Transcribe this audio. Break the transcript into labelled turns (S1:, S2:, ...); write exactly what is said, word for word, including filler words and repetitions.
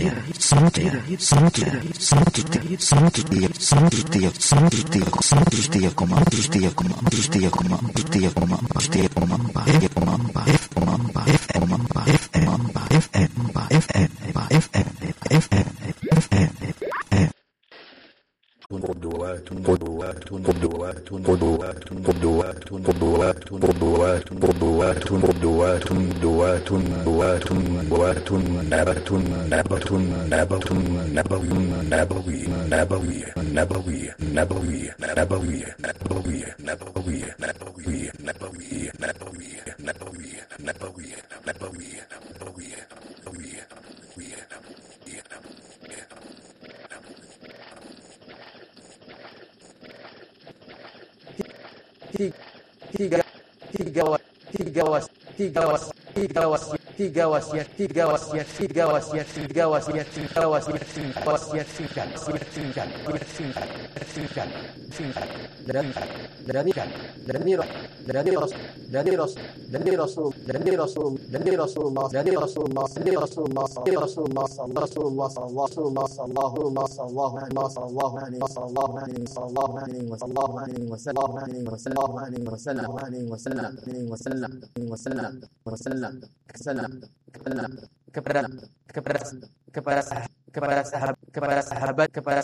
S1: saya sangat sangat sangat sangat sangat tiap sangat tiap sangat tiap sangat tiap koma terus tiap koma terus tiap koma terus tiap koma terus tiap koma f koma f koma f koma f m f m f m f m f m f m
S2: قدوات قدوات قدوات قدوات قدوات قدوات قدوات قدوات قدوات قدوات قدوات قدوات نبت نبت نبت نبوي نبوي نبوي نبوي نبوي نبوي نبوي نبوي نبوي نبوي نبوي نبوي نبوي نبوي نبوي
S3: tiga tiga was tiga was tiga was tiga was tiga wasiat tiga wasiat tiga wasiat tiga wasiat tiga wasiat tiga wasiat singkat singkat singkat singkat singkat dan dan dan dan ros dan ros dan ros dan rasul dan rasul dan rasulullah dan rasulullah dan rasulullah dan rasulullah rasulullah sallallahu sallallahu sallallahu alaihi sallallahu alaihi sallallahu alaihi wa sallallahu alaihi wa sallallahu alaihi wa sallallahu alaihi wa sallallahu alaihi wa sallam alaihi wa sallam wa sallam wa sallam kepada kepada kepada kepada kepada sahabat kepada sahabat kepada